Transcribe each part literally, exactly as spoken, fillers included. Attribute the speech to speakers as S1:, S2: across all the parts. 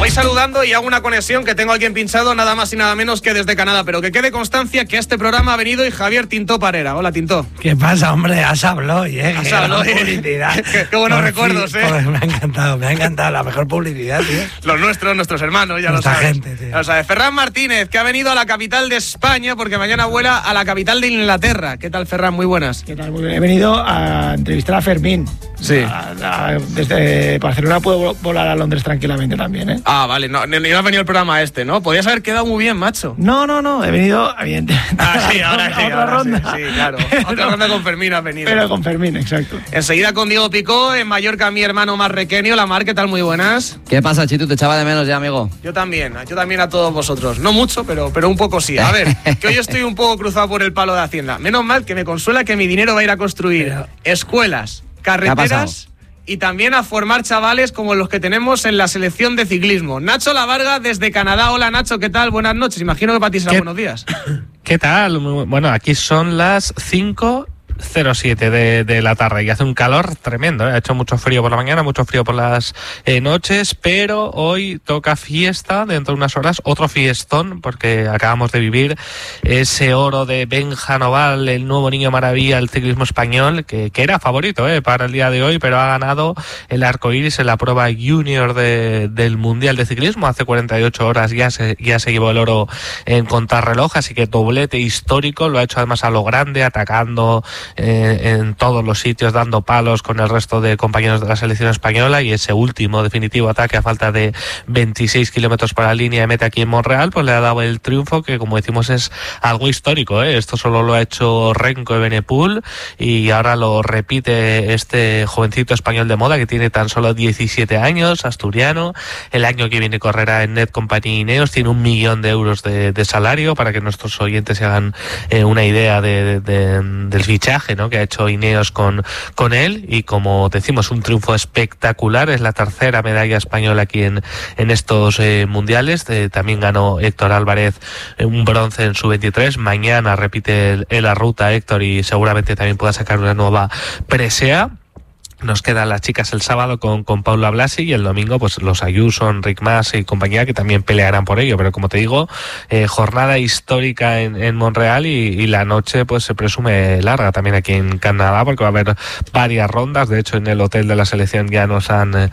S1: voy saludando y hago una conexión que tengo a alguien pinchado nada más y nada menos que desde Canadá, pero que quede constancia que a este programa ha venido y Javier Tintó Parera. Hola, Tintó.
S2: ¿Qué pasa, hombre? Has hablado, ¿eh?
S1: Has hablado, ¿eh?
S2: Publicidad.
S1: qué, qué buenos Por recuerdos, fin, ¿eh?
S2: Pues me ha encantado, me ha encantado. La mejor publicidad, tío.
S1: Los nuestros, nuestros hermanos, ya
S2: Nuestra
S1: lo sabes.
S2: gente, tío.
S1: Ya lo sabes. Ferran Martínez, que ha venido a la capital de España porque mañana vuela a la capital de Inglaterra. ¿Qué tal, Ferran? Muy buenas.
S3: ¿Qué tal? Muy bien. He venido a entrevistar a Fermín.
S1: Sí.
S3: A, a, desde Barcelona puedo volar a Londres tranquilamente también, ¿eh?
S1: Ah, vale. No, no, no ha venido el programa este, ¿no? Podías haber quedado muy bien, macho.
S3: No, no, no. He venido, evidentemente.
S1: Ah, sí, ahora sí.
S3: Otra
S1: ahora
S3: ronda.
S1: Sí, sí, claro.
S3: Pero,
S1: otra ronda con Fermín has venido.
S3: Pero con Fermín, exacto.
S1: Enseguida con Diego Picó, en Mallorca, mi hermano más requenio. La Mar, ¿qué tal? Muy buenas.
S4: ¿Qué pasa, Chitu? Te echaba de menos ya, amigo.
S1: Yo también, yo también a todos vosotros. No mucho, pero, pero un poco sí. A ver, que hoy estoy un poco cruzado por el palo de Hacienda. Menos mal que me consuela que mi dinero va a ir a construir pero... escuelas, carreteras y también a formar chavales como los que tenemos en la selección de ciclismo. Nacho Lavarga desde Canadá. Hola, Nacho, ¿qué tal? Buenas noches. Imagino que para ti será buenos días.
S5: ¿Qué tal? Bueno, aquí son las cinco cero siete de, de la tarde y hace un calor tremendo, ¿eh? Ha hecho mucho frío por la mañana, mucho frío por las eh, noches, pero hoy toca fiesta, dentro de unas horas, otro fiestón, porque acabamos de vivir ese oro de Benja Noval, el nuevo niño maravilla del ciclismo español, que, que era favorito ¿eh? para el día de hoy, pero ha ganado el arcoíris en la prueba junior de, del Mundial de Ciclismo. Hace cuarenta y ocho horas ya se, ya se llevó el oro en contrarreloj, así que doblete histórico, lo ha hecho además a lo grande, atacando Eh, en todos los sitios, dando palos con el resto de compañeros de la selección española, y ese último definitivo ataque a falta de veintiséis kilómetros para la línea de meta aquí en Montreal, pues le ha dado el triunfo que, como decimos, es algo histórico, ¿eh? Esto solo lo ha hecho Renko Evenepoel y ahora lo repite este jovencito español de moda que tiene tan solo diecisiete años, asturiano. El año que viene correrá en Net Company Ineos, tiene un millón de euros de, de salario, para que nuestros oyentes se hagan eh, una idea de, de, de, del fichaje, ¿no? que ha hecho Ineos con, con él, y como decimos, un triunfo espectacular. Es la tercera medalla española aquí en, en estos eh, mundiales. Eh, también ganó Héctor Álvarez eh, un bronce en su veintitrés. Mañana repite el, el la ruta Héctor y seguramente también pueda sacar una nueva presea. Nos quedan las chicas el sábado con, con Paula Blasi, y el domingo pues los Ayuso, Enric Mas y compañía, que también pelearán por ello. Pero como te digo, eh, jornada histórica en, en Montreal, y, y la noche pues se presume larga también aquí en Canadá, porque va a haber varias rondas. De hecho, en el hotel de la selección ya nos han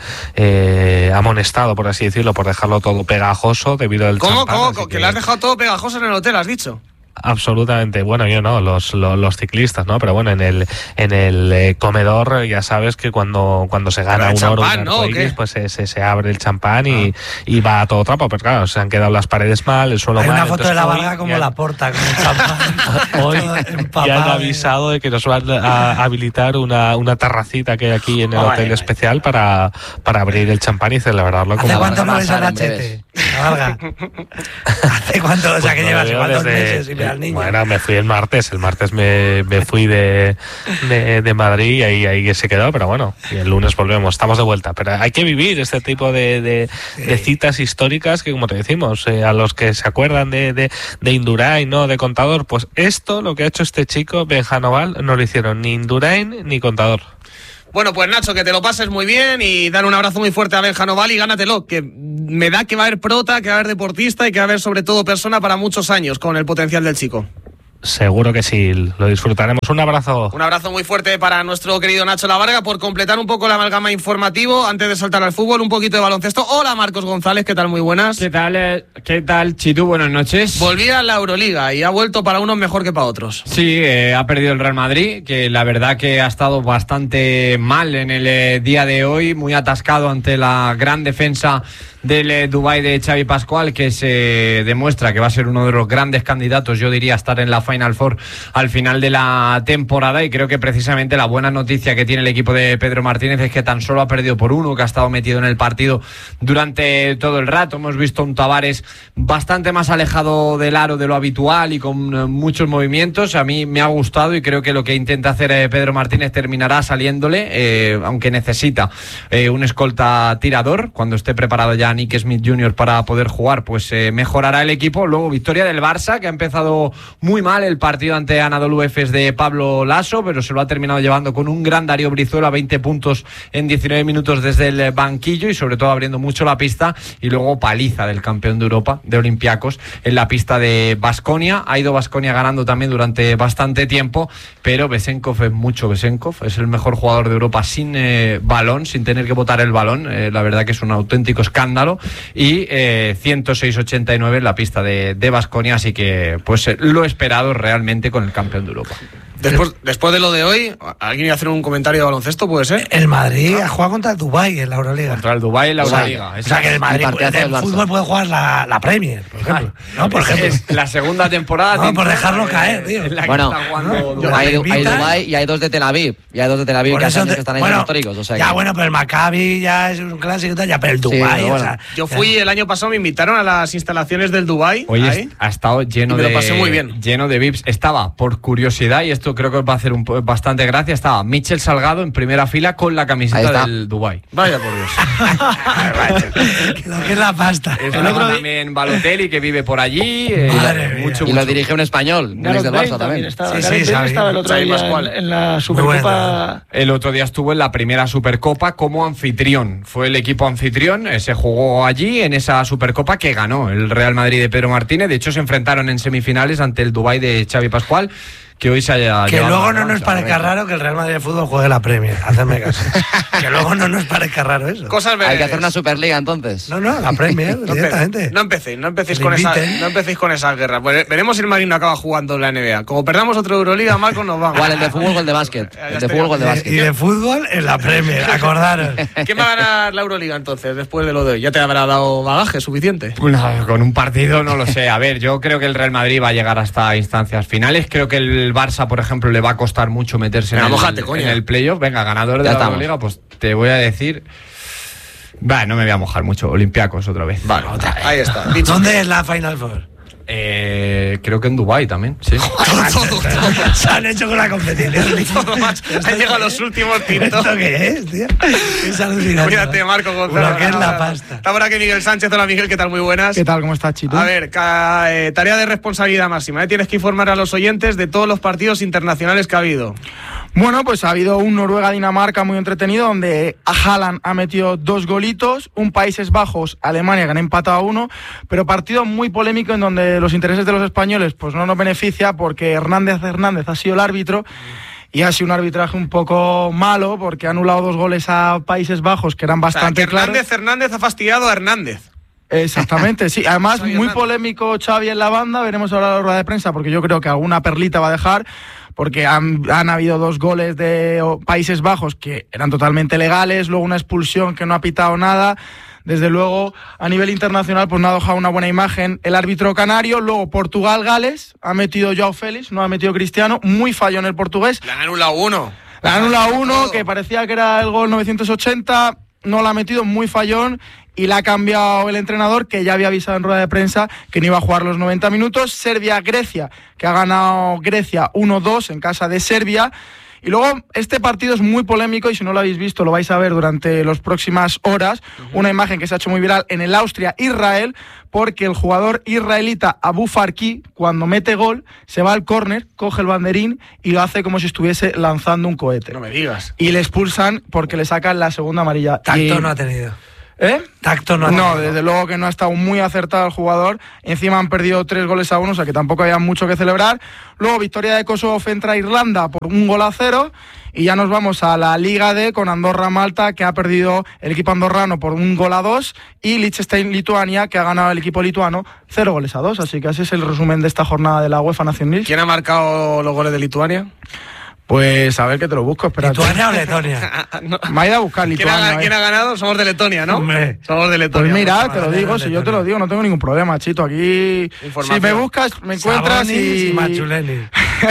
S5: eh, amonestado, por así decirlo, por dejarlo todo pegajoso debido al
S1: ¿Cómo?
S5: champán.
S1: ¿Cómo? ¿Que, que lo has dejado todo pegajoso en el hotel, has dicho?
S5: Absolutamente, bueno, yo no, los, los, los ciclistas, ¿no? Pero bueno, en el en el eh, comedor ya sabes que cuando cuando se gana un oro, un arcoíris, pues se, se, se abre el champán y, ah. y va a todo trapo. Pero claro, se han quedado las paredes mal, el suelo
S2: Hay
S5: mal.
S2: Hay una foto de la Varga como
S5: ya,
S2: la porta con el champán.
S5: Hoy ya han avisado de que nos van a habilitar una, una terracita que hay aquí en el oh, hotel ay, especial ay. para para abrir el champán y celebrarlo.
S2: ¿Hace cuánto no ves a Nachete? La Varga. ¿Hace cuánto? O sea, que llevas igual dos meses y al niño.
S5: Bueno, me fui el martes, el martes me, me fui de, de, de Madrid y ahí, ahí se quedó, pero bueno, y el lunes volvemos, estamos de vuelta. Pero hay que vivir este tipo de, de, sí. de citas históricas que, como te decimos, eh, a los que se acuerdan de, de, de Indurain, ¿no? De Contador, pues esto, lo que ha hecho este chico, Benja Noval, no lo hicieron ni Indurain ni Contador.
S1: Bueno, pues Nacho, que te lo pases muy bien y dar un abrazo muy fuerte a Benja Noval y gánatelo, que me da que va a haber prota, que va a haber deportista y que va a haber sobre todo persona para muchos años con el potencial del chico.
S5: Seguro que sí, lo disfrutaremos. Un abrazo.
S1: Un abrazo muy fuerte para nuestro querido Nacho Lavarga. Por completar un poco la amalgama informativo, antes de saltar al fútbol, un poquito de baloncesto. Hola, Marcos González, ¿qué tal? Muy buenas.
S6: ¿Qué tal, eh, qué tal, Chitu? Buenas noches.
S1: Volvía a la Euroliga y ha vuelto para unos mejor que para otros.
S6: Sí, eh, ha perdido el Real Madrid, que la verdad que ha estado bastante mal en el eh, día de hoy, muy atascado ante la gran defensa del eh, Dubái de Xavi Pascual, que se demuestra que va a ser uno de los grandes candidatos, yo diría, a estar en la Final Four al final de la temporada. Y creo que precisamente la buena noticia que tiene el equipo de Pedro Martínez es que tan solo ha perdido por uno, que ha estado metido en el partido durante todo el rato. Hemos visto un Tavares bastante más alejado del aro de lo habitual y con eh, muchos movimientos. A mí me ha gustado y creo que lo que intenta hacer eh, Pedro Martínez terminará saliéndole, eh, aunque necesita eh, un escolta tirador. Cuando esté preparado ya Nick Smith junior para poder jugar, pues eh, mejorará el equipo. Luego victoria del Barça, que ha empezado muy mal el partido ante Anadolu Efes de Pablo Lasso, pero se lo ha terminado llevando con un gran Darío Brizuela, veinte puntos en diecinueve minutos desde el banquillo y sobre todo abriendo mucho la pista, y luego paliza del campeón de Europa, de Olympiacos, en la pista de Baskonia. Ha ido Baskonia ganando también durante bastante tiempo, pero Besenkov es mucho Besenkov, es el mejor jugador de Europa sin eh, balón, sin tener que botar el balón, eh, la verdad que es un auténtico escándalo, y eh, ciento seis ochenta y nueve en la pista de Baskonia, así que pues eh, lo esperado realmente con el campeón de Europa.
S1: Después, después de lo de hoy, ¿alguien iba a hacer un comentario de baloncesto? ¿Puede ser?
S2: El Madrid ha jugado contra el Dubái en la Euroliga.
S6: Contra el Dubái en la Euroliga.
S2: O sea, que el Madrid el el fútbol puede jugar la, la Premier, por ejemplo. No, por ejemplo.
S6: Es la segunda temporada.
S2: No, por dejarlo caer, tío.
S4: Bueno, no, hay, hay Dubái y hay dos de Tel Aviv. Y hay dos de Tel Aviv que, te, que están ahí bueno, históricos. O sea
S2: ya,
S4: que...
S2: bueno, pero el Maccabi ya es un clásico y tal, ya, pero el Dubái, sí, pero bueno. O sea,
S1: yo fui ya. el año pasado, me invitaron a las instalaciones del Dubái.
S6: Oye, ahí, ha estado lleno
S1: me
S6: de.
S1: Lo pasé muy bien.
S6: Lleno de V I Ps. Estaba, por curiosidad, y esto creo que os va a hacer un bastante gracia, estaba Michel Salgado en primera fila con la camiseta del Dubái.
S1: Vaya por Dios.
S2: Lo que es la pasta.
S6: Es el otro también Balotelli, que vive por allí. Eh, mucho,
S4: y
S6: mucho.
S4: lo dirige un español, un ex del Barça también.
S3: Estaba,
S2: sí, sí,
S3: estaba el otro día en, en la Supercopa.
S6: El otro día estuvo en la primera Supercopa como anfitrión. Fue el equipo anfitrión, eh, se jugó allí en esa Supercopa que ganó el Real Madrid de Pedro Martínez. De hecho, se enfrentaron en semifinales ante el Dubái de Xavi Pascual, que hoy se haya
S2: que luego no nos parezca raro que el Real Madrid de fútbol juegue la Premier, hacedme caso. Que luego no nos parezca raro eso.
S1: Cosas
S4: Hay que hacer una Superliga entonces.
S2: No, no, la Premier, no directamente.
S1: No empecéis, no empecéis con esa, no empecéis con esas guerras. Pues veremos si el Madrid no acaba jugando en la N B A. Como perdamos otra Euroliga, Marcos, nos vamos.
S4: Igual el de fútbol o el de básquet. El de fútbol o el de básquet.
S2: Y de fútbol en la Premier, acordaros.
S1: ¿Quién va a ganar la Euroliga entonces, después de lo de hoy? ¿Ya te habrá dado bagaje suficiente?
S6: No, con un partido no lo sé. A ver, yo creo que el Real Madrid va a llegar hasta instancias finales. Creo que el Barça, por ejemplo, le va a costar mucho meterse en,
S1: mojate,
S6: el, en el playoff. Venga, ganador de ya la Euroliga, pues te voy a decir... Va, no me voy a mojar mucho. Olympiacos otra vez.
S1: Vale, otra vez. Ahí está.
S2: ¿Dónde es la Final Four?
S6: Eh, creo que en Dubái también, sí.
S2: Se han hecho con la competición.
S1: Han llegado los últimos tintos.
S2: ¿Esto qué es, tío? Es alucinante.
S1: Cuídate, Marco González.
S2: Lo que es la pasta.
S1: Está por aquí Miguel Sánchez. Hola, Miguel, ¿qué tal? Muy buenas.
S3: ¿Qué tal? ¿Cómo estás, Chito?
S1: A ver, ca, eh, tarea de responsabilidad máxima. ¿eh? Tienes que informar a los oyentes de todos los partidos internacionales que ha habido.
S3: Bueno, pues ha habido un Noruega-Dinamarca muy entretenido, donde Haaland ha metido dos golitos, un Países Bajos-Alemania que han empatado a uno, pero partido muy polémico en donde los intereses de los españoles pues no nos beneficia, porque Hernández Hernández ha sido el árbitro y ha sido un arbitraje un poco malo, porque ha anulado dos goles a Países Bajos que eran bastante
S1: o sea, que Hernández
S3: claros.
S1: Hernández ha fastidiado a Hernández.
S3: Exactamente, sí. Además,
S1: Xavi
S3: muy
S1: Hernández. polémico
S3: Xavi en la banda. Veremos ahora la rueda de prensa, porque yo creo que alguna perlita va a dejar, porque han, han habido dos goles de Países Bajos que eran totalmente legales, luego una expulsión que no ha pitado nada. Desde luego, a nivel internacional, pues no ha dejado una buena imagen el árbitro canario. Luego, Portugal-Gales, ha metido Joao Félix, no ha metido Cristiano, muy fallo en el portugués.
S1: Le han anulado uno.
S3: Le han anulado uno, que parecía que era el gol novecientos ochenta, no lo ha metido, muy fallón. Y le ha cambiado el entrenador, que ya había avisado en rueda de prensa que no iba a jugar los noventa minutos. Serbia-Grecia, que ha ganado Grecia uno dos en casa de Serbia. Y luego, este partido es muy polémico, y si no lo habéis visto, lo vais a ver durante las próximas horas. Uh-huh. Una imagen que se ha hecho muy viral en el Austria-Israel, porque el jugador israelita Abu Farki, cuando mete gol, se va al córner, coge el banderín y lo hace como si estuviese lanzando un cohete.
S1: No me digas.
S3: Y le expulsan porque le sacan la segunda amarilla.
S2: Tacto
S3: y...
S2: no ha tenido.
S3: ¿Eh?
S2: Tacto no ha
S3: No,
S2: tenido.
S3: desde luego que no ha estado muy acertado el jugador. Encima han perdido tres goles a uno, o sea que tampoco había mucho que celebrar. Luego, victoria de Kosovo frente a Irlanda por un gol a cero. Y ya nos vamos a la Liga D con Andorra-Malta, que ha perdido el equipo andorrano por un gol a dos. Y Liechtenstein-Lituania, que ha ganado el equipo lituano cero goles a dos. Así que ese es el resumen de esta jornada de la UEFA Nations League.
S1: ¿Quién ha marcado los goles de Lituania?
S3: Pues a ver que te lo busco, espérate.
S2: ¿Lituania o Letonia?
S3: no. Me ha ido a buscar Lituania.
S1: ¿Quién ha, ¿Quién ha ganado? Somos de Letonia, ¿no?
S2: Hombre.
S1: Somos de Letonia.
S3: Pues mira,
S2: Vamos,
S3: te lo
S2: vale,
S3: digo,
S2: vale,
S3: si yo te lo digo, no tengo ningún problema, Chito. Aquí, si me buscas, me encuentras.
S2: Sabonis
S3: y...
S2: y Machuleni.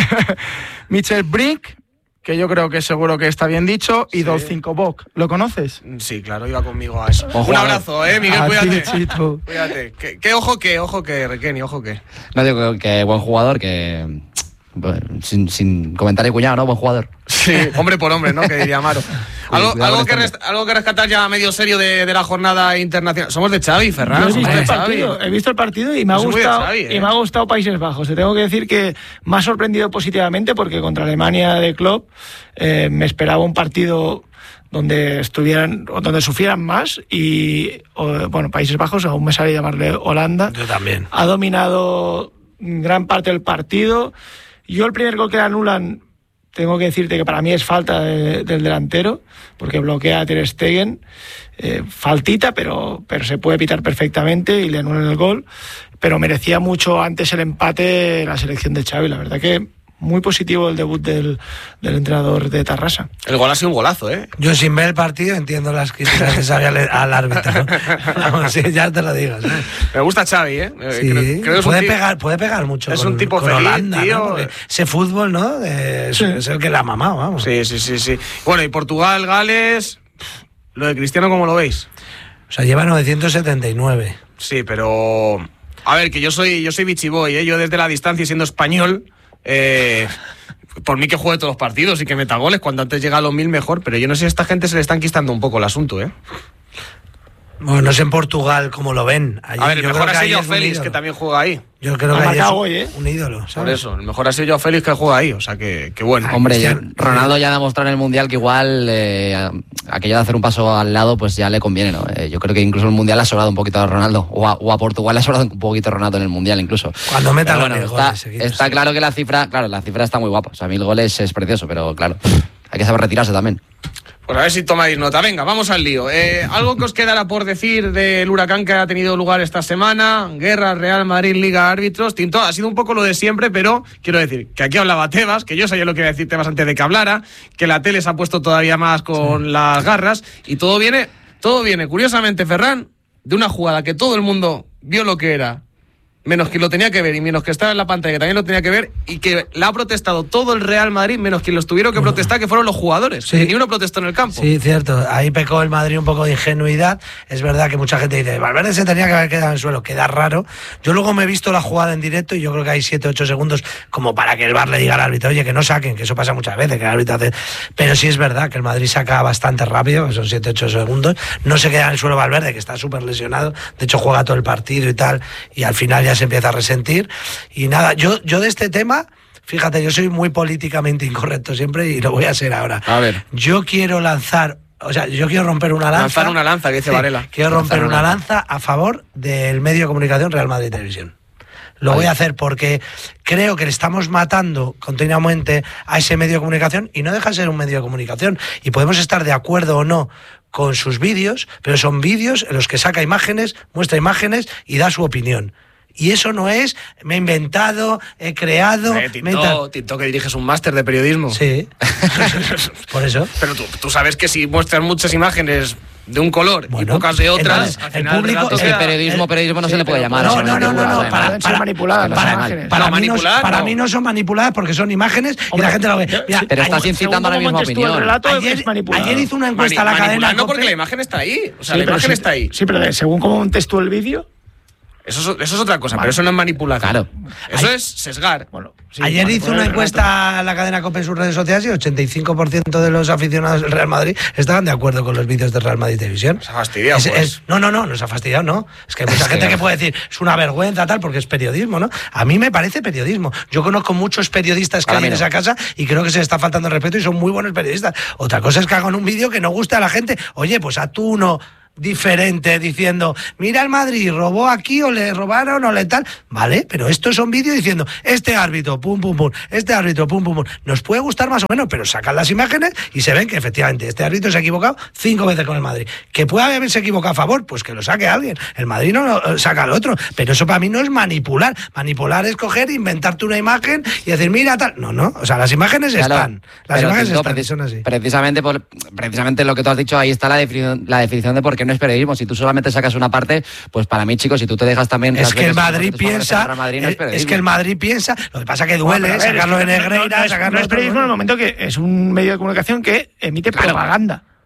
S3: Michel Brink, que yo creo que seguro que está bien dicho, y
S1: Sí.
S3: Dolcinko Bok. ¿Lo conoces?
S1: Sí, claro, iba conmigo a eso.
S4: Ojo,
S1: un abrazo, eh, Miguel,
S3: a ti,
S1: cuídate.
S3: Chito.
S1: Cuídate. ¿Qué, qué ojo que, ojo que, Requeni, ojo que.
S4: No digo que, que buen jugador, que sin, sin comentario cuñado, ¿no? Buen jugador.
S1: Sí, hombre por hombre, ¿no? Que diría Amaro. Algo, algo, que rest, algo que rescatar ya medio serio de, de la jornada internacional. Somos de Xavi, Ferran.
S3: Yo he visto, el
S1: Xavi.
S3: partido, he visto el partido y me ha gustado Xavi, ¿eh? Y me ha gustado Países Bajos. Te tengo que decir que me ha sorprendido positivamente porque contra Alemania de Klopp eh, me esperaba un partido donde estuvieran, donde sufrieran más y o, bueno, Países Bajos, aún me sale llamarle Holanda.
S2: Yo también.
S3: Ha dominado gran parte del partido. Yo el primer gol que anulan, tengo que decirte que para mí es falta de, del delantero, porque bloquea a Ter Stegen, eh, faltita, pero, pero se puede pitar perfectamente y le anulan el gol, pero merecía mucho antes el empate la selección de Xavi, la verdad que muy positivo el debut del, del entrenador de Tarrasa.
S1: El gol ha sido un golazo, ¿eh?
S2: Yo sin ver el partido entiendo las críticas que sabía al, al árbitro. Vamos, sí, ya te lo digo. ¿Sí?
S1: Me gusta Xavi, ¿eh?
S2: Sí,
S1: creo, creo que
S2: puede,
S1: un
S2: pegar, puede pegar mucho.
S1: Es
S2: con,
S1: un tipo
S2: con
S1: feliz,
S2: Holanda,
S1: tío.
S2: ¿no? Ese fútbol, ¿no? De, es, sí. es el que la ha mamado, vamos.
S1: Sí, sí, sí, sí. Bueno, y Portugal, Gales, lo de Cristiano, ¿cómo lo veis?
S2: O sea, lleva novecientos setenta y nueve.
S1: Sí, pero... A ver, que yo soy, yo soy bichiboy, ¿eh? Yo desde la distancia y siendo español... Eh... Por mí que juegue todos los partidos y que meta goles, cuando antes llega a los mil mejor, pero yo no sé si a esta gente se le está enquistando un poco el asunto, ¿eh?
S2: Bueno, no sé en Portugal cómo lo ven. Allí,
S1: a ver, el
S2: yo
S1: mejor
S2: creo
S1: ha
S2: que
S1: sido
S2: es
S1: Félix, que también juega ahí.
S2: Yo creo
S3: ha
S2: que ahí es
S3: hoy, ¿eh?
S2: un ídolo, ¿sabes?
S1: Por eso, el mejor ha sido yo Félix, que juega ahí, o sea que, que bueno.
S4: Hombre, ya, Ronaldo ya ha demostrado en el Mundial que igual eh, aquello de hacer un paso al lado pues ya le conviene, ¿no? Eh, yo creo que incluso el Mundial ha sobrado un poquito a Ronaldo, o a, o a Portugal le ha sobrado un poquito a Ronaldo en el Mundial incluso.
S2: Cuando meta los
S4: bueno,
S2: está,
S4: goles
S2: seguidos,
S4: está
S2: sí.
S4: claro que la cifra, claro, la cifra está muy guapa, o sea, mil goles es precioso, pero claro, hay que saber retirarse también.
S1: Pues a ver si tomáis nota. Venga, vamos al lío. Eh, ¿Algo que os quedará por decir del huracán que ha tenido lugar esta semana? Guerra, Real Madrid, Liga, árbitros. Tinto, ha sido un poco lo de siempre, pero quiero decir que aquí hablaba Tebas, que yo sabía lo que iba a decir Tebas antes de que hablara, que la tele se ha puesto todavía más con sí. las garras, y todo viene, todo viene, curiosamente, Ferran, de una jugada que todo el mundo vio lo que era, menos quien lo tenía que ver y menos que estaba en la pantalla que también lo tenía que ver, y que la ha protestado todo el Real Madrid menos quien los tuvieron que protestar, que fueron los jugadores, sí. Ni uno protestó en el campo.
S2: Sí, cierto, ahí pecó el Madrid un poco de ingenuidad. Es verdad que mucha gente dice Valverde se tenía que haber quedado en el suelo, queda raro. Yo luego me he visto la jugada en directo y yo creo que hay siete ocho segundos como para que el V A R le diga al árbitro, oye, que no saquen, que eso pasa muchas veces, que el árbitro hace... Pero sí es verdad que el Madrid saca bastante rápido, son siete ocho segundos, no se queda en el suelo Valverde, que está súper lesionado, de hecho juega todo el partido y tal, y al final ya se empieza a resentir. Y nada, yo, yo de este tema, fíjate, yo soy muy políticamente incorrecto siempre y lo voy a ser ahora.
S1: A ver.
S2: Yo quiero lanzar, o sea, yo quiero romper una lanza.
S1: Lanzar una lanza, que dice sí, Varela.
S2: Quiero romper una lanza a favor del medio de comunicación Real Madrid Televisión. Lo vale. voy a hacer porque creo que le estamos matando continuamente a ese medio de comunicación y no deja de ser un medio de comunicación. Y podemos estar de acuerdo o no con sus vídeos, pero son vídeos en los que saca imágenes, muestra imágenes y da su opinión. Y eso no es, me he inventado, he creado...
S1: Eh, Tinto, Tinto, que diriges un máster de periodismo.
S2: Sí, por eso.
S1: Pero tú, tú sabes que si muestras muchas imágenes de un color bueno, y pocas de otras...
S2: El, el público...
S4: Es que periodismo, periodismo no sí, se le puede llamar.
S2: No, no, no, no, no, para, para, manipuladas las para, imágenes. Para, para, mí no, para no. mí no son manipuladas porque son imágenes Hombre, y la gente lo ve.
S4: Mira, pero estás incitando a la misma opinión.
S2: Ayer, ayer hizo una encuesta a la cadena...
S1: No, porque la imagen está ahí. O sea, la imagen está ahí.
S3: Sí, pero según cómo montes tú el vídeo...
S1: Eso es, eso es otra cosa, vale. Pero eso no es manipulación.
S4: Claro.
S1: Eso
S2: Ay,
S1: es sesgar. Bueno,
S2: sí, ayer hizo una encuesta a la cadena COPE en sus redes sociales y ochenta y cinco por ciento de los aficionados del Real Madrid estaban de acuerdo con los vídeos de Real Madrid Televisión.
S1: Se ha fastidiado,
S2: es,
S1: pues.
S2: es, No, no, no, no se ha fastidiado, no. Es que hay mucha gente que puede decir, es una vergüenza, tal, porque es periodismo, ¿no? A mí me parece periodismo. Yo conozco muchos periodistas que Para hay en esa casa y creo que se les está faltando el respeto y son muy buenos periodistas. Otra cosa es que hagan un vídeo que no guste a la gente. Oye, pues a tú uno... diferente diciendo, mira el Madrid, robó aquí o le robaron o le tal, vale, pero estos son vídeos diciendo, este árbitro, pum, pum, pum, este árbitro, pum, pum, pum, nos puede gustar más o menos, pero sacan las imágenes y se ven que efectivamente este árbitro se ha equivocado cinco veces con el Madrid, que puede haberse equivocado a favor, pues que lo saque alguien, el Madrid no lo saca al otro, pero eso para mí no es manipular, manipular es coger, inventarte una imagen y decir, mira tal, no, no, o sea, las imágenes claro, están, las imágenes no, están,
S4: precis-
S2: son así.
S4: Precisamente, por, precisamente lo que tú has dicho, ahí está la definición, la definición de por qué no es periodismo. Si tú solamente sacas una parte, pues para mí, chicos, si tú te dejas también...
S2: Es que el Madrid piensa... Madrid no es, es que el Madrid piensa... Lo que pasa que duele no, ver, sacarlo es que de Negreira...
S3: No, no, no, no es periodismo en el momento que es un medio de comunicación que emite claro. propaganda.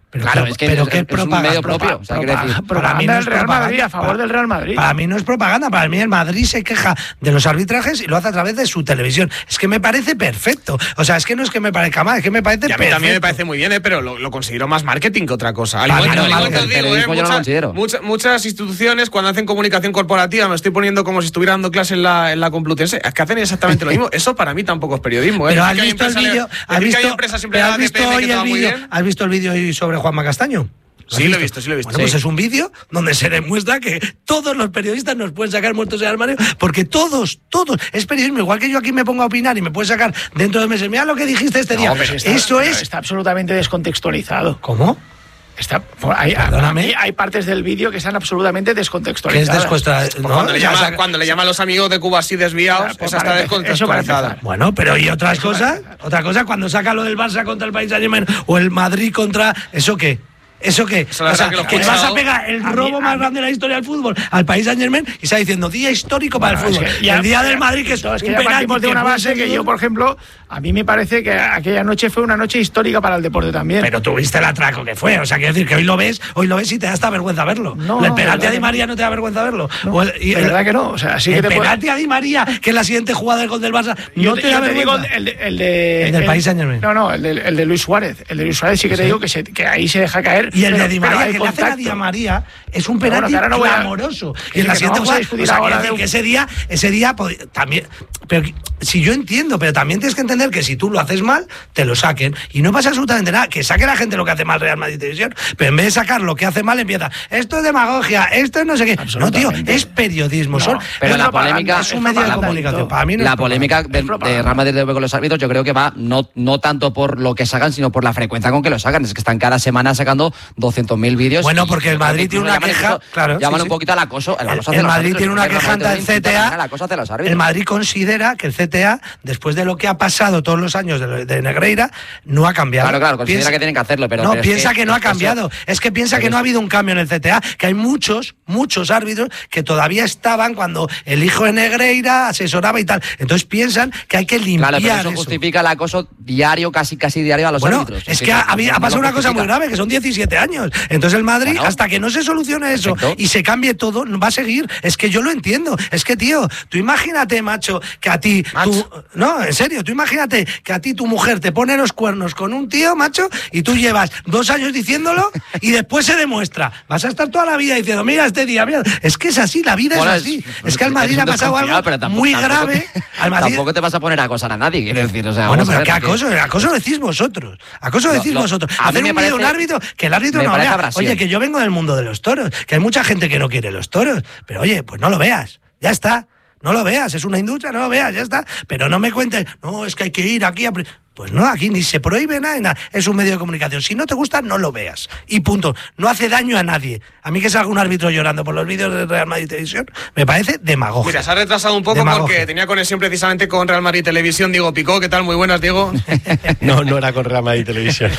S2: Pero,
S4: claro,
S2: pero,
S4: es que
S2: pero
S4: es,
S2: ¿qué
S4: es
S2: propaganda?
S4: un medio propio. O sea, quiero decir,
S3: para mí no del Real Madrid, a favor del Real Madrid.
S2: Para, para mí no es propaganda, para mí el Madrid se queja de los arbitrajes y lo hace a través de su televisión. Es que me parece perfecto. O sea, es que no es que me parezca mal, es que me parece
S1: y a mí
S2: perfecto.
S1: también me parece muy bien, ¿eh? Pero lo, lo considero más marketing que otra cosa. Al
S2: Vale,
S1: igual,
S2: no,
S1: al igual
S2: vale,
S1: que os
S4: el
S1: digo, ¿eh?
S4: periodismo yo no lo
S1: muchas,
S4: considero.
S1: muchas, muchas instituciones cuando hacen comunicación corporativa, me estoy poniendo como si estuviera dando clase en la, en la Complutense, es que hacen exactamente lo mismo. Eso para mí tampoco es periodismo, ¿eh?
S2: Pero has
S1: Decir que hay
S2: visto el
S1: empresas-
S2: vídeo,
S1: decir
S2: has
S1: que hay
S2: visto,
S1: empresas
S2: pero has
S1: empleadas de
S2: visto
S1: P M
S2: hoy
S1: que te
S2: el
S1: va muy
S2: vídeo,
S1: bien.
S2: has visto el vídeo hoy sobre Juanma Castaño.
S1: Sí, lo he visto, sí lo he visto.
S2: Bueno, pues
S1: Sí.
S2: es un vídeo donde se demuestra que todos los periodistas nos pueden sacar muertos en el armario, porque todos, todos, es periodismo. Igual que yo aquí me pongo a opinar y me puedes sacar dentro de meses, mira lo que dijiste este
S3: No,
S2: día.
S3: pero está-
S2: Eso
S3: pero
S2: es...
S3: Está absolutamente descontextualizado.
S2: ¿Cómo?
S3: Está, hay,
S2: Perdóname.
S3: hay, hay partes del vídeo que están absolutamente
S2: ¿Qué es
S3: descontextualizadas.
S2: descuesta? ¿No?
S1: Cuando, le
S2: Ya
S1: llama,
S2: saca-
S1: cuando le llama a los amigos de Cuba así desviados,
S3: Pues
S1: esa está
S3: para empezar, eso para
S1: descontextualizada.
S3: empezar.
S2: Bueno, pero ¿y otras cosas? Otra cosa, cuando saca lo del Barça contra el Paris Saint-Germain o el Madrid contra... ¿Eso qué? ¿Eso qué?
S1: Eso la
S2: o sea,
S1: verdad que
S2: que
S1: lo he
S2: vas a
S1: escuchado.
S2: pegar el
S3: A mí-
S2: robo
S3: a
S2: más
S3: mí-
S2: grande de la historia del fútbol al Paris Saint-Germain y está diciendo día histórico para
S3: Bueno,
S2: el fútbol.
S3: es que
S2: Y
S3: ya-
S2: el día del
S3: ya-
S2: Madrid, que es
S3: es que
S2: un
S3: ya
S2: penalti
S3: partimos de una
S2: puede
S3: base
S2: ser
S3: que yo,
S2: dudo.
S3: por ejemplo, a mí me parece que aquella noche fue una noche histórica para el deporte también.
S2: Pero tú viste el atraco que fue, o sea, quiero decir que hoy lo ves, hoy lo ves y te da hasta vergüenza verlo.
S3: No,
S2: el
S3: no,
S2: penalti
S3: verdad
S2: a Di
S3: que
S2: María no te da vergüenza verlo.
S3: No,
S2: O el, y
S3: de
S2: el-
S3: verdad que no. O sea, sí
S2: el
S3: que te puede-
S2: penalti a Di María, que es la siguiente jugada del gol del Barça,
S3: Yo
S2: no
S3: te,
S2: te da
S3: yo te digo
S2: vergüenza.
S3: el de, el de
S2: El del Paris Saint-Germain.
S3: No, no, el de, el de Luis Suárez. El de Luis Suárez sí que te digo que, se, que ahí se deja caer.
S2: Y el
S3: pero-
S2: de Di
S3: pero
S2: María,
S3: hay
S2: que le hace a
S3: contacto.
S2: Di María, es un
S3: Pero bueno,
S2: penalti
S3: que ahora no voy a-
S2: clamoroso.
S3: que
S2: Y en la
S3: sí, que no
S2: siguiente
S3: vamos a
S2: jugada,
S3: discutir
S2: o sea,
S3: ahora
S2: quiero decir
S3: de-
S2: que ese día, ese día pod- también. Pero que- si yo entiendo, pero también tienes que entender que si tú lo haces mal, te lo saquen. Y no pasa absolutamente nada. Que saque la gente lo que hace mal Real Madrid Televisión, pero en vez de sacar lo que hace mal, empieza. Esto es demagogia, esto es no sé qué. No, tío, es periodismo.
S3: No,
S2: son,
S4: pero
S2: es
S4: la
S2: propaganda,
S4: polémica
S2: es un medio de
S3: propaganda,
S2: comunicación.
S3: todo.
S2: Para mí no es
S4: la polémica de,
S3: propaganda.
S4: de Real Madrid de con los árbitros yo creo que va no, no tanto por lo que sacan, sino por la frecuencia con que lo sacan. Es que están cada semana sacando doscientos mil vídeos.
S2: Bueno,
S4: y
S2: porque el
S4: yo creo
S2: Madrid
S4: que
S2: tiene
S4: incluso
S2: una
S4: llaman
S2: queja,
S4: incluso-
S2: claro,
S4: Llaman
S2: sí,
S4: un
S2: sí.
S4: poquito al acoso. El,
S2: El,
S4: acoso hacia
S2: el
S4: los
S2: Madrid
S4: árbitros,
S2: tiene una
S4: porque
S2: queja ante el
S4: normalmente
S2: C T A.
S4: el acoso hacia los árbitros.
S2: El Madrid considera que el C T A, después de lo que ha pasado todos los años de, de Negreira, no ha cambiado.
S4: Claro, claro, considera
S2: Piensa-
S4: que tienen que hacerlo, pero
S2: no,
S4: pero es
S2: piensa que, no ha
S4: es eso-
S2: cambiado. Es que piensa
S4: pero
S2: que no ha
S4: es-
S2: habido un cambio en el C T A, que hay muchos, muchos árbitros que todavía estaban cuando el hijo de Negreira asesoraba y tal. Entonces piensan que hay que limpiar
S4: Claro, pero eso
S2: eso.
S4: justifica el acoso diario, casi casi diario a los
S2: Bueno,
S4: árbitros.
S2: es que ha, había- ha
S4: no
S2: pasado
S4: lo
S2: una cosa muy
S4: justifica.
S2: grave, que son diecisiete años. Entonces el Madrid,
S4: Bueno.
S2: hasta que no se solucione eso
S4: Perfecto.
S2: y se cambie todo, no va a seguir. Es que yo lo entiendo. Es que, tío, tú imagínate, macho, que a ti... tú- no, en serio, tú imagínate que a ti tu mujer te pone los cuernos con un tío, macho, y tú llevas dos años diciéndolo y después se demuestra. Vas a estar toda la vida diciendo, mira este día, mira. Es que es así, la vida
S4: Bueno,
S2: es así.
S4: es-
S2: Es, que al Madrid
S4: eres
S2: ha
S4: un
S2: pasado
S4: desconfiado,
S2: algo
S4: pero tampoco-
S2: muy
S4: tampoco
S2: grave.
S4: te-
S2: Al Madrid,
S4: Tampoco te vas a poner a acosar a nadie, quiero decir. O sea,
S2: bueno,
S4: vamos a
S2: pero
S4: ver,
S2: ¿qué
S4: porque-
S2: acoso? Acoso decís vosotros. Acoso
S4: Lo-
S2: decís
S4: lo-
S2: vosotros.
S4: a mí
S2: Hacer
S4: me
S2: un vídeo de un
S4: parece-
S2: árbitro, que el árbitro
S4: me
S2: no
S4: parece
S2: vea.
S4: abrasión.
S2: Oye, que yo vengo del mundo de los toros, que hay mucha gente que no quiere los toros. Pero oye, pues no lo veas. Ya está. No lo veas. Es una industria, no lo veas, ya está. Pero no me cuentes, no, es que hay que ir aquí a... pre-". Pues no, aquí ni se prohíbe nada, ni nada. Es un medio de comunicación. Si no te gusta, no lo veas. Y punto. No hace daño a nadie. A mí que salga un árbitro llorando por los vídeos de Real Madrid Televisión, me parece demagogia.
S1: Mira, se ha retrasado un poco
S2: Demagogia.
S1: porque tenía conexión precisamente con Real Madrid Televisión. Diego Picó, ¿qué tal? Muy buenas, Diego.
S7: No, no era con Real Madrid Televisión.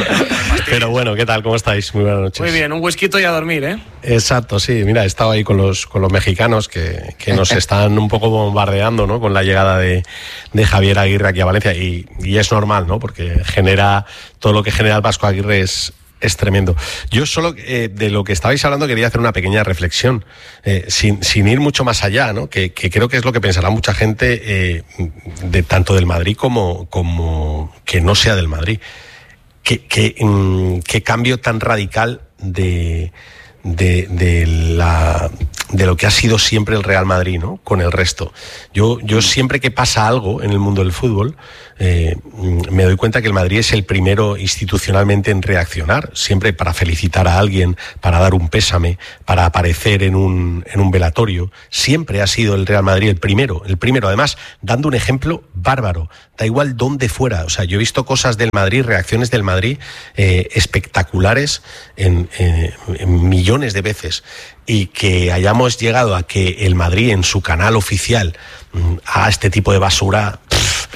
S7: Pero bueno, ¿qué tal? ¿Cómo estáis? Muy buenas noches.
S1: Muy bien, un whisky y a dormir, ¿eh?
S7: Exacto, sí. Mira, he estado ahí con los, con los mexicanos que, que nos están un poco bombardeando, ¿no? Con la llegada de, de Javier Aguirre aquí a Valencia. Y, y es normal, ¿no? Porque genera todo lo que genera el Vasco Aguirre es, es tremendo. Yo solo eh, de lo que estabais hablando quería hacer una pequeña reflexión, eh, sin, sin ir mucho más allá, ¿no? Que, que creo que es lo que pensará mucha gente eh, de tanto del Madrid como, como que no sea del Madrid. ¿Qué, qué, mm, qué cambio tan radical de, de, de, la, de lo que ha sido siempre el Real Madrid, ¿no? Con el resto. Yo, yo siempre que pasa algo en el mundo del fútbol, eh, me doy cuenta que el Madrid es el primero institucionalmente en reaccionar, siempre para felicitar a alguien, para dar un pésame, para aparecer en un, en un velatorio. Siempre ha sido el Real Madrid el primero, el primero, además, dando un ejemplo bárbaro. Da igual dónde fuera. O sea, yo he visto cosas del Madrid, reacciones del Madrid eh, espectaculares en, eh, en millones de veces. Y que hayamos llegado a que el Madrid en su canal oficial mm, haga este tipo de basura... Pff,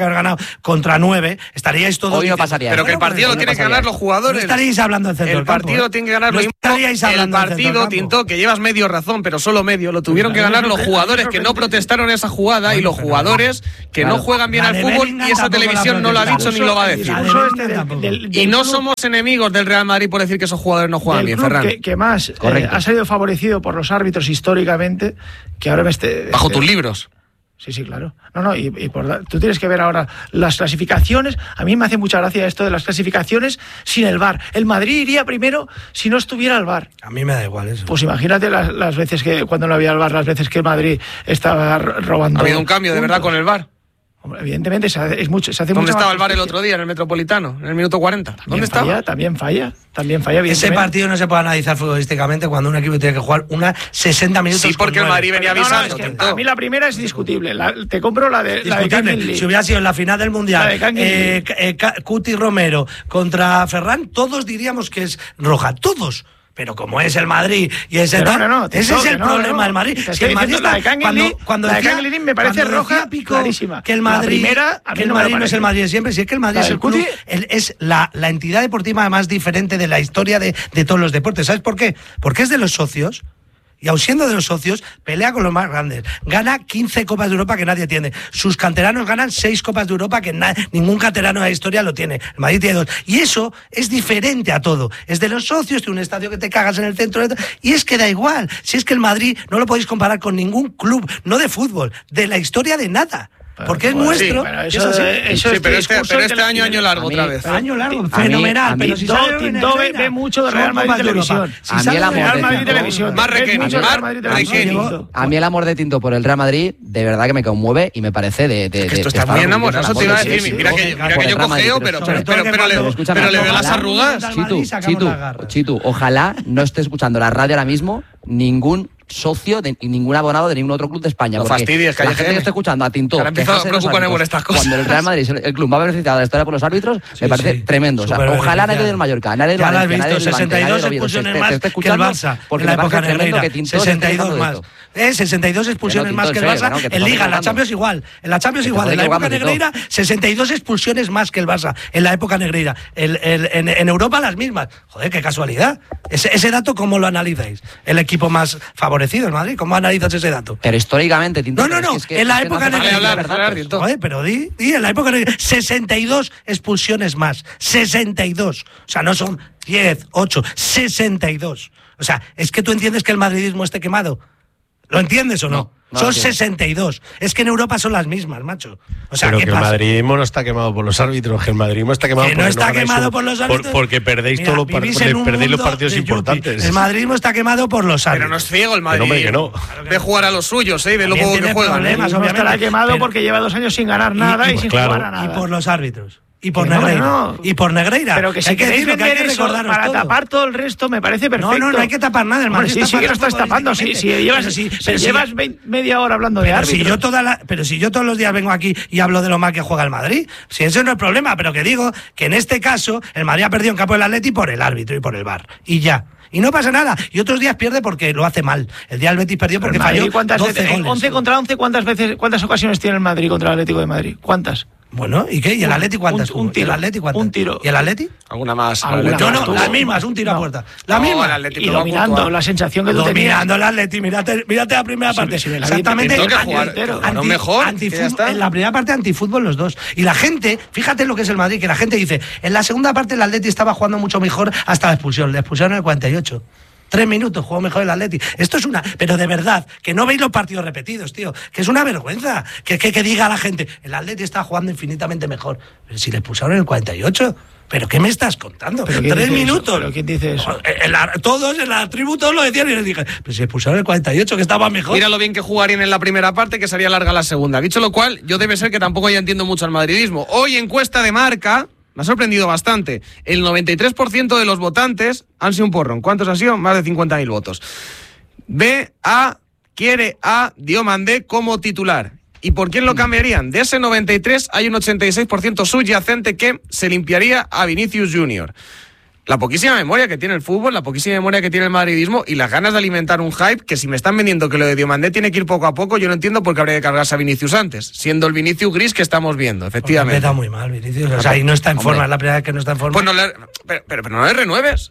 S2: que haber ganado contra nueve, estaríais todos...
S4: Hoy no pasaría.
S1: Pero que el partido lo tienen que ganar los jugadores.
S2: No estaríais hablando del centro
S1: El
S2: del campo,
S1: partido
S2: ¿eh?
S1: tiene que ganar
S2: No
S1: lo mismo.
S2: estaríais hablando
S1: El
S2: del centro del
S1: partido,
S2: campo.
S1: Tinto, que llevas medio razón, pero solo medio, lo tuvieron que ganar los jugadores que no protestaron esa jugada y los jugadores que no juegan bien al fútbol y esa televisión no lo ha dicho ni lo va a decir. Y no somos enemigos del Real Madrid por decir que esos jugadores no juegan bien, Ferran.
S8: Que, que más eh, ha salido favorecido por los árbitros históricamente, que ahora me esté...
S1: Bajo tus libros.
S8: Sí, sí, claro. No, no, y, y por, tú tienes que ver ahora las clasificaciones. A mí me hace mucha gracia esto de las clasificaciones sin el V A R. El Madrid iría primero si no estuviera el V A R.
S2: A mí me da igual eso.
S8: Pues imagínate las, las veces que, cuando no había el V A R, las veces que el Madrid estaba robando.
S1: Ha habido un cambio, de verdad, con el V A R.
S8: Hombre, evidentemente, se hace, es mucho, se hace
S1: ¿Dónde
S8: mucha
S1: estaba
S8: más
S1: el V A R el
S8: justicia.
S1: otro día, en el Metropolitano, en el minuto cuarenta? ¿Dónde
S8: También falla,
S1: estaba?
S8: También falla, también falla,
S2: Ese
S8: evidentemente.
S2: partido no se puede analizar futbolísticamente cuando un equipo tiene que jugar una sesenta minutos.
S1: Sí, porque
S2: con
S1: el
S2: nueve.
S1: Madrid venía
S8: No, no,
S1: avisando.
S8: es que
S1: tentó.
S8: para mí la primera es discutible. La- te compro la de, la de
S2: Discutible.
S8: Kangin Lee.
S2: Si hubiera sido en la final del
S8: La
S2: Mundial,
S8: de Kangin
S2: eh, eh, Cuti Romero contra Ferran, todos diríamos que es roja, todos. Pero como es el Madrid y ese
S8: Que no,
S2: tal,
S8: no, no, te
S2: ese es
S8: que
S2: el
S8: no,
S2: problema
S8: no.
S2: del Madrid.
S8: Te
S2: Es
S8: estoy
S2: que el Madrid
S8: diciendo, la de
S2: está-
S8: Kangin
S2: cuando,
S8: Lee-
S2: cuando
S8: la de
S2: decía-
S8: Kangin Lee me parece
S2: cuando decía
S8: roja
S2: Pico
S8: clarísima.
S2: que el
S8: La
S2: Madrid,
S8: primera, a mí
S2: que el
S8: no me
S2: Madrid no es
S8: parece.
S2: el Madrid de siempre, si es que el Madrid
S8: La
S2: es
S8: del
S2: el club,
S8: Cuti-
S2: el- es la, la entidad deportiva más diferente de la historia de, de todos los deportes. ¿Sabes por qué? Porque es de los socios. Y aun siendo de los socios, pelea con los más grandes. Gana quince Copas de Europa que nadie tiene. Sus canteranos ganan seis Copas de Europa que na- ningún canterano de la historia lo tiene. El Madrid tiene dos. Y eso es diferente a todo. Es de los socios, tiene un estadio que te cagas en el centro. Y es que da igual. Si es que el Madrid no lo podéis comparar con ningún club, no de fútbol, de la historia de nada. Porque es
S8: Pues
S2: nuestro.
S8: sí, pero
S2: y
S8: eso
S2: es así.
S8: de- eso
S1: Sí,
S8: es
S1: pero este,
S8: discurso
S1: pero
S8: que
S1: este
S8: le-
S1: año, año largo
S4: a mí-
S1: otra vez.
S2: Año largo,
S4: A mí-
S2: fenomenal.
S4: a mí-
S2: pero si
S8: Tintó-
S2: sale de
S8: Tintó ve-
S2: Negreira,
S8: ve mucho de
S2: son
S8: Real Madrid
S2: Copas de
S8: Televisión.
S2: Europa. Si
S4: A mí
S2: sale
S4: el
S2: de
S4: amor
S2: Real
S4: de
S2: Madrid
S4: Tinto.
S8: Televisión.
S1: Más
S8: Ves
S1: Requeni,
S8: mucho de
S1: más
S8: Real Madrid Televisión.
S1: Requeni.
S4: A mí el amor de Tinto por el Real Madrid, de verdad que me conmueve y me parece de. de,
S1: Que esto
S4: de-
S1: está
S4: de
S1: muy
S4: estar
S1: enamorado, eso te iba a
S4: orgulloso de
S1: decir.
S4: la
S1: Mira
S4: foto.
S1: que,
S4: Sí,
S1: mira
S4: por
S1: que
S4: el
S1: yo
S4: Real Madrid,
S1: cojeo,
S4: pero
S1: pero,
S2: sobre
S1: pero,
S2: todo
S1: pero,
S2: que
S1: pero
S2: cuando-
S1: le,
S4: escúchame,
S1: pero le veo las
S4: ojalá-
S1: arrugas.
S2: Al Madrid
S4: Chitu,
S2: sacamos
S4: Chitu,
S2: las garras.
S4: Chitu, ojalá no esté escuchando la radio ahora mismo ningún socio de, y ningún abonado de ningún otro club de España.
S1: No
S4: porque
S1: fastidies, que
S4: la
S1: hay
S4: gente
S1: gente
S4: que está escuchando a Tinto
S1: que ahora empieza a
S4: quejarse de los
S1: preocuparme por
S4: árbitros,
S1: estas cosas.
S4: cuando el Real Madrid es el, el club más beneficiado de la historia por los árbitros,
S2: Sí,
S4: me parece
S2: sí.
S4: tremendo. O sea,
S2: Súper
S4: ojalá
S2: beneficiado.
S4: nadie del Mallorca, nadie del
S2: Ya lo has
S4: Valencia, nadie
S2: visto,
S4: del Levante,
S2: sesenta y dos
S4: nadie del Oviedo,
S2: expulsiones
S4: esté-
S2: más
S4: esté
S2: que el
S4: escuchando,
S2: Barça
S4: porque
S2: en la
S4: me parece
S2: época
S4: tremendo
S2: Negreira.
S4: que Tinto se esté
S2: sesenta y dos
S4: quejando de
S2: más.
S4: esto.
S2: Eh, sesenta y dos expulsiones
S4: Que no,
S2: más
S4: Tinto,
S2: que el
S4: en serio,
S2: Barça.
S4: ¿no? Que te
S2: En
S4: estás
S2: Liga, en la
S4: equivocando.
S2: Champions igual. En la Champions
S4: Que te
S2: igual. En la
S4: estás
S2: época
S4: equivocando,
S2: Negreira, sesenta y dos expulsiones más que el Barça. En la época Negreira. El- el- en, en Europa las mismas. Joder, qué casualidad. Ese, ese dato, ¿cómo lo analizáis? El equipo más favorecido, el Madrid. ¿Cómo analizas ese dato?
S4: Pero históricamente, Tinto.
S2: No, no,
S4: pero
S2: no,
S4: es que-
S2: en la
S4: es que no
S2: época
S4: hace falta
S2: Negreira.
S4: hablar de datos.
S1: Tinto.
S2: Joder, pero di, di, en la época Negreira, sesenta y dos expulsiones más. sesenta y dos. O sea, no son diez, ocho, sesenta y dos. O sea, es que tú entiendes que el madridismo esté quemado. ¿Lo entiendes o no?
S4: No, no
S2: son
S4: lo entiendo.
S2: sesenta y dos. Es que en Europa son las mismas, macho. O sea,
S7: Pero
S2: ¿qué
S7: que
S2: pasa?
S7: el madridismo no está quemado por los árbitros, que el madridismo está quemado
S2: Que no
S7: porque
S2: está
S7: ganáis
S2: quemado
S7: un-
S2: por los
S7: por-
S2: árbitros.
S7: porque perdéis
S2: Mira,
S7: todos los par-
S2: vivís en un
S7: perdéis los
S2: mundo
S7: partidos
S2: de yuppie.
S7: importantes.
S2: El madridismo está quemado por los árbitros.
S1: Pero no es ciego el
S7: Que
S1: Madrid.
S7: no, hombre, que no.
S1: Ve jugar a los suyos, ¿eh? Ve lo
S2: También
S1: poco que
S2: tiene
S1: juegan. ¿eh?
S2: problemas,
S8: No
S2: obviamente,
S8: estará quemado
S2: pero-
S8: porque lleva dos años sin ganar nada y,
S2: y-
S8: sin
S7: claro.
S8: jugar a nada.
S2: Y por los árbitros. Y por
S8: Que no,
S2: Negreira.
S8: no.
S2: Y por Negreira.
S8: Pero que
S2: Hay
S8: si queréis
S2: decirlo, que hay
S8: vender
S2: que
S8: eso
S2: recordaros
S8: para
S2: todo.
S8: tapar todo el resto me parece perfecto.
S2: No, no, no hay que tapar nada. El
S8: Hombre,
S2: Madrid
S8: sí,
S2: está
S8: sí que lo
S2: tapando
S8: estás tapando. Si, si llevas,
S2: Pero sí,
S8: si
S2: pero sí.
S8: llevas veinte media hora hablando de
S2: Pero
S8: árbitros.
S2: si, yo toda la- pero si yo todos los días vengo aquí y hablo de lo mal que juega el Madrid, si eso no es problema, pero que digo que en este caso el Madrid ha perdido en campo del Atleti por el árbitro y por el V A R. Y ya. Y no pasa nada. Y otros días pierde porque lo hace mal. El día del Betis perdió porque
S8: El Madrid,
S2: falló
S8: ¿cuántas
S2: doce
S8: veces? En
S2: goles.
S8: once contra once, ¿cuántas veces, cuántas ocasiones tiene el Madrid contra el Atlético de Madrid? ¿Cuántas?
S2: Bueno, ¿y qué? ¿Y el
S8: Un-
S2: Atleti cuántas?
S8: un- un
S2: tuvo? ¿Y
S8: tiro.
S2: el Atleti cuántas?
S8: Un tiro.
S2: ¿Y el Atleti?
S1: Alguna más.
S8: Alguna
S1: el Atlético.
S2: No, no,
S8: tuvo.
S2: las mismas, un tiro a
S8: No.
S2: puerta. La
S1: No,
S2: misma.
S1: el Atlético
S8: Y
S1: no
S8: dominando
S1: puntual.
S8: la sensación que tú tenías.
S2: Dominando el Atleti, mírate, mírate la primera
S8: Sí,
S2: parte.
S8: sí, el Atleti
S2: Exactamente.
S1: tengo que
S2: anti-
S1: jugar,
S2: anti-
S1: jugaron mejor, que ya
S2: antifut-
S1: está.
S2: En la primera parte antifútbol los dos. Y la gente, fíjate lo que es el Madrid, que la gente dice, en la segunda parte el Atleti estaba jugando mucho mejor hasta la expulsión. Le expulsaron en el cuarenta y ocho. Tres minutos, jugó mejor el Atleti. Esto es una... Pero de verdad, que no veis los partidos repetidos, tío. Que es una vergüenza. Que, que, que diga la gente, el Atleti está jugando infinitamente mejor. Pero si le expulsaron en el cuarenta y ocho... ¿Pero qué me estás contando?
S8: ¿Pero quién
S2: Tres
S8: dice eso?
S2: minutos.
S8: ¿Pero quién dice eso?
S2: En la- todos en la tribu todos lo decían y les dije, pero si expulsaron el cuarenta y ocho, que estaba mejor.
S1: Mira lo bien que jugarían en la primera parte, que sería larga la segunda. Dicho lo cual, yo debe ser que tampoco ya entiendo mucho al madridismo. Hoy, encuesta de Marca, me ha sorprendido bastante. El noventa y tres por ciento de los votantes han sido un porrón. ¿Cuántos han sido? Más de cincuenta mil votos. Ve a, quiere a Diomandé como titular. ¿Y por quién lo cambiarían? De ese noventa y tres hay un ochenta y seis por ciento subyacente que se limpiaría a Vinicius Junior. La poquísima memoria que tiene el fútbol, la poquísima memoria que tiene el madridismo y las ganas de alimentar un hype que si me están vendiendo que lo de Diomandé tiene que ir poco a poco, yo no entiendo por qué habría que cargarse a Vinicius antes, siendo el Vinicius gris que estamos viendo, efectivamente.
S2: Empieza muy mal, Vinicius. O sea, y no está en
S1: Hombre.
S2: forma, es la primera vez que no está en forma.
S1: Pues no le, pero, pero, pero no le renueves.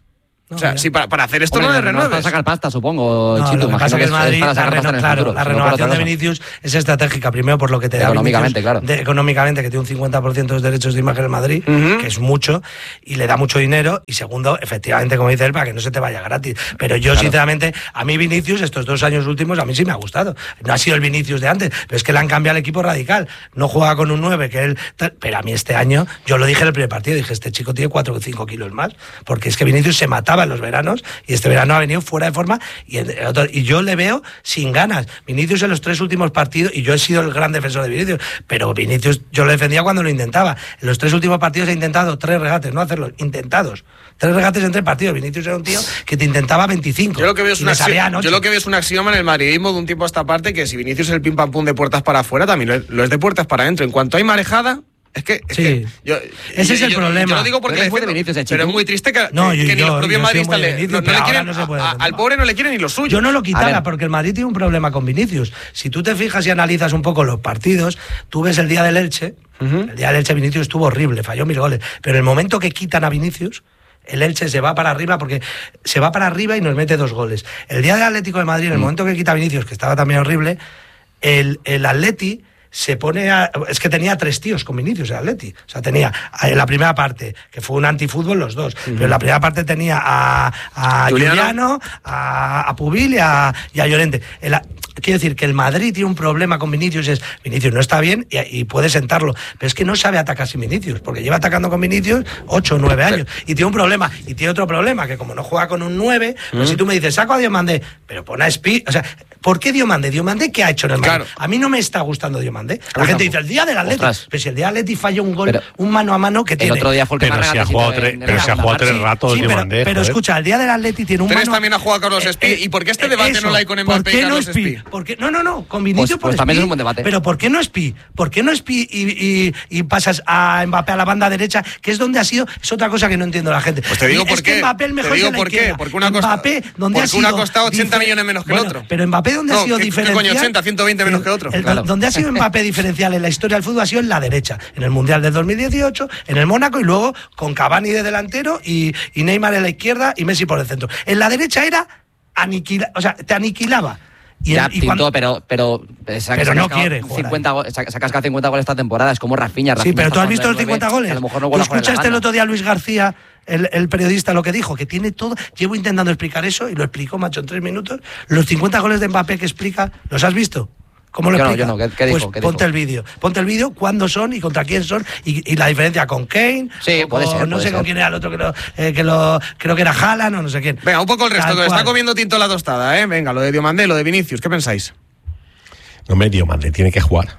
S1: No, o sea, si para, para hacer esto
S4: Hombre,
S1: no le
S4: no,
S1: renueves.
S4: para sacar pasta, supongo,
S2: no,
S4: Chito.
S2: Lo que pasa que es Madrid,
S4: es
S2: la, reno, claro, la renovación de Vinicius es estratégica. Primero por lo que te da
S4: económicamente,
S2: Vinicius,
S4: claro.
S2: de, económicamente, que tiene un cincuenta por ciento de derechos de imagen en Madrid, uh-huh. que es mucho, y le da mucho dinero. Y segundo, efectivamente, como dice él, para que no se te vaya gratis. Pero yo, claro. sinceramente, a mí Vinicius, estos dos años últimos, a mí sí me ha gustado. No ha sido el Vinicius de antes, pero es que le han cambiado el equipo radical. No juega con un nueve, que él... Pero a mí este año, yo lo dije en el primer partido, dije, este chico tiene cuatro o cinco kilos más, porque es que Vinicius se mataba en los veranos, y este verano ha venido fuera de forma, y, el otro, y yo le veo sin ganas. Vinicius en los tres últimos partidos, y yo he sido el gran defensor de Vinicius, pero Vinicius yo lo defendía cuando lo intentaba. En los tres últimos partidos he intentado tres regates, no hacerlos, intentados. Tres regates en tres partidos. Vinicius era un tío que te intentaba veinticinco.
S1: Yo lo que veo es, una axioma, yo lo que veo es un axioma en el madridismo de un tiempo a esta parte, que si Vinicius es el pim pam pum de puertas para afuera, también lo es, lo es de puertas para adentro. En cuanto hay marejada, es que, es
S2: sí.
S1: que yo,
S2: ese
S1: yo,
S2: es el
S1: yo,
S2: problema.
S1: Yo lo digo porque
S4: pero,
S1: defiendo,
S4: Vinicius,
S1: pero es muy triste que,
S2: no,
S1: que,
S2: yo,
S1: que ni
S2: yo,
S1: los propios madridistas le,
S2: Vinicius,
S1: no, no le quieren
S2: no se puede
S1: a, al pobre no le quieren ni lo suyo.
S2: Yo no lo quitara porque el Madrid tiene un problema con Vinicius. Si tú te fijas y analizas un poco los partidos, tú ves el día del Elche, uh-huh. el día del Elche Vinicius estuvo horrible, falló mil goles, pero el momento que quitan a Vinicius, el Elche se va para arriba porque se va para arriba y nos mete dos goles. El día del Atlético de Madrid, en el uh-huh. momento que quita a Vinicius, que estaba también horrible, el, el Atleti se pone a... Es que tenía tres tíos con Vinicius, el Atleti. O sea, tenía en la primera parte, que fue un antifútbol los dos, uh-huh. pero en la primera parte tenía a, a Juliano, Juliano a, a Pubil y a, y a Llorente. El, quiero decir que el Madrid tiene un problema con Vinicius, es Vinicius no está bien y, y puede sentarlo, pero es que no sabe atacar sin Vinicius, porque lleva atacando con Vinicius ocho o nueve años, y tiene un problema, y tiene otro problema, que como no juega con un nueve, uh-huh. pues si tú me dices, saco a Diomandé, pero pon a Spi, o sea, ¿por qué Diomandé? ¿Diomandé qué ha hecho en el Madrid? Claro. A mí no me está gustando Diomandé. La gente dice, el día del Atleti, pero si el día del Atleti falla un gol, pero, un mano a mano que
S4: el
S2: tiene.
S4: El otro día fue el que
S7: pero si ha jugado tres, pero si ha jugado tres ratos
S2: sí,
S7: Diomandé.
S2: Pero, pero escucha, el día del Atleti tiene un
S1: Tres
S2: mano...
S1: también ha jugado Carlos Spi, eh, ¿y por qué este debate eso, no lo hay con Mbappé y Carlos Spi?
S2: No, no, no, con Vinicius
S4: pues, pues también es un buen debate.
S2: Pero ¿por qué no Spi? ¿Por qué no Spi y, y, y pasas a Mbappé a la banda derecha, que es donde ha sido? Es otra cosa que no entiendo la gente.
S1: Pues te digo por qué.
S2: Es que Mbappé el mejor
S1: te digo
S2: de la
S1: por qué. Porque una
S2: Mbappé, donde ha sido...
S1: ha costado ochenta millones menos que el otro.
S2: Pero Mbappé, donde ha sido diferencial...
S1: ¿Qué coño ochenta, ciento veinte menos que otro?
S2: Donde ha sido Mbappé diferencial en la historia del fútbol ha sido en la derecha. En el Mundial del dos mil dieciocho, en el Mónaco, y luego con Cavani de delantero y, y Neymar en la izquierda y Messi por el centro. En la derecha era aniquila, o sea, te aniquilaba.
S4: Y ya, el, y Tinto, cuando... pero, pero,
S2: se ha, pero no quiere
S4: cincuenta, se ha cascado cincuenta goles esta temporada, es como Rafinha. Rafinha
S2: sí, pero tú has visto los cincuenta goles.
S4: A lo mejor no
S2: ¿Tú escuchaste el otro día a Luis García, el, el periodista, lo que dijo? Que tiene todo. Llevo intentando explicar eso y lo explicó, macho, en tres minutos. Los cincuenta goles de Mbappé que explica, ¿los has visto? ¿Cómo lo
S4: yo
S2: explica?
S4: No, yo no. ¿Qué, qué
S2: pues
S4: dijo, ¿qué
S2: ponte
S4: dijo?
S2: el vídeo. Ponte el vídeo, cuándo son y contra quién son y, y la diferencia con Kane.
S4: Sí, puede
S2: con,
S4: ser.
S2: No
S4: puede
S2: sé
S4: ser.
S2: con quién era el otro que lo, eh, que lo creo que era Haaland o no sé quién.
S1: Venga, un poco el resto, Tal que cual. Está comiendo Tinto la tostada, ¿eh? Venga, lo de Diomandé, lo de Vinicius, ¿qué pensáis?
S7: No, hombre, Diomandé tiene que jugar.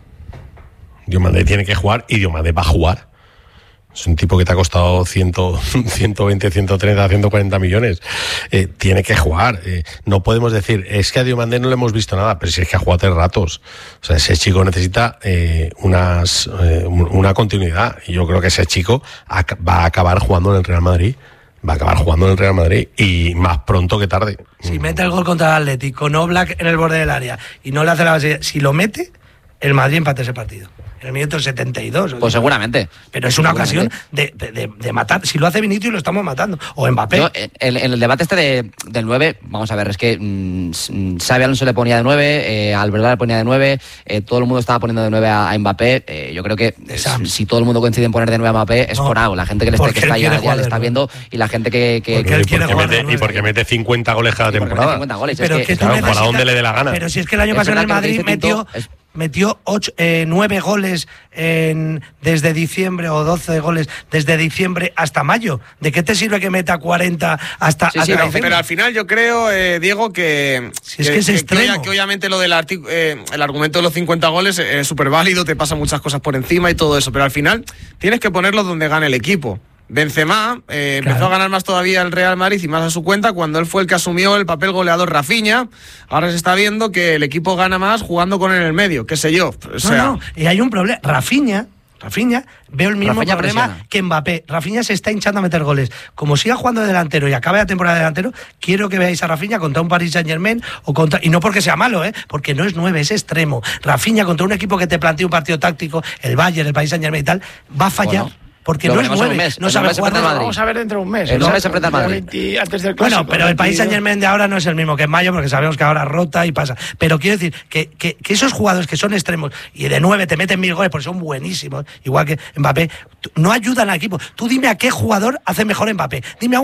S7: Diomandé tiene que jugar y Diomandé va a jugar. Es un tipo que te ha costado cien, ciento veinte, ciento treinta, ciento cuarenta millones. Eh, tiene que jugar. Eh, no podemos decir, es que a Diomandé no le hemos visto nada, pero si es que ha jugado tres ratos. O sea, ese chico necesita eh, unas, eh, una continuidad. Y yo creo que ese chico va a acabar jugando en el Real Madrid. Va a acabar jugando en el Real Madrid y más pronto que tarde.
S2: Si mete el gol contra el Atlético, con Oblak en el borde del área y no le hace la base, si lo mete, el Madrid empata ese partido. En el minuto setenta y dos.
S4: Pues seguramente.
S2: Pero es una ocasión de, de, de, de matar. Si lo hace Vinicius, lo estamos matando. O Mbappé.
S4: Yo, en, en el debate este de, del nueve, vamos a ver, es que mmm, Xabi Alonso le ponía de nueve, eh, Alberto le ponía de nueve, eh, todo el mundo estaba poniendo de nueve a, a Mbappé. Eh, yo creo que si, si todo el mundo coincide en poner de nueve a Mbappé, es no, por algo. La gente que, le está, que está ya, ya le está viendo y la gente que... que
S2: porque él quiere
S7: porque mete, y porque mete cincuenta goles cada temporada.
S4: cincuenta goles.
S2: Pero
S4: es que,
S2: que
S7: claro, para donde le dé la gana.
S2: Pero si es que el año pasado en el Madrid metió... Es, metió ocho, eh, nueve goles en, desde diciembre o doce goles desde diciembre hasta mayo. ¿De qué te sirve que meta cuarenta hasta,
S1: sí,
S2: hasta
S1: sí, pero, pero al final yo creo, eh, Diego, que,
S2: si es que, que es
S1: que,
S2: extremo.
S1: Que, que obviamente lo del artic- eh, el argumento de los cincuenta goles es súper válido, te pasan muchas cosas por encima y todo eso, pero al final tienes que ponerlo donde gane el equipo. Benzema eh, empezó
S2: claro.
S1: a ganar más todavía el Real Madrid y más a su cuenta cuando él fue el que asumió el papel goleador Rafinha. Ahora se está viendo que el equipo gana más jugando con él en el medio, qué sé yo. O sea,
S2: no, no, y hay un problema. Rafinha, Rafinha, veo el mismo
S4: Rafinha
S2: problema
S4: presiona.
S2: que Mbappé. Rafinha se está hinchando a meter goles. Como siga jugando de delantero y acabe la temporada de delantero, quiero que veáis a Rafinha contra un Paris Saint-Germain o contra, y no porque sea malo, ¿eh? Porque no es nueve, es extremo. Rafinha contra un equipo que te plantea un partido táctico, el Bayern, el Paris Saint-Germain y tal, va a fallar.
S4: Bueno.
S2: porque
S4: Lo
S2: no es
S4: veremos en
S2: nueve,
S4: un mes.
S2: no
S4: En
S2: sabe
S4: un mes se
S2: jugar.
S4: enfrenta al Madrid.
S8: Vamos a ver dentro de un mes.
S4: En un
S8: ¿no?
S4: mes se enfrenta al Madrid.
S8: veinte antes del clásico.
S2: Bueno, pero el Paris Saint Germain de ahora no es el mismo que en mayo, porque sabemos que ahora rota y pasa. Pero quiero decir que, que, que esos jugadores que son extremos y de nueve te meten mil goles porque son buenísimos, igual que Mbappé, no ayudan al equipo. Tú dime a qué jugador hace mejor Mbappé. Dime a